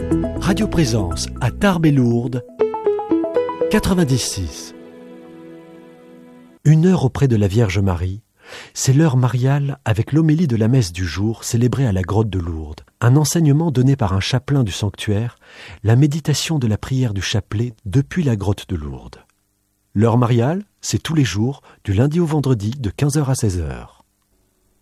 Radio Présence à Tarbes-et-Lourdes, 96. 1 heure auprès de la Vierge Marie, c'est l'heure mariale avec l'homélie de la messe du jour célébrée à la grotte de Lourdes. Un enseignement donné par un chapelain du sanctuaire, la méditation de la prière du chapelet depuis la grotte de Lourdes. L'heure mariale, c'est tous les jours, du lundi au vendredi, de 15h à 16h.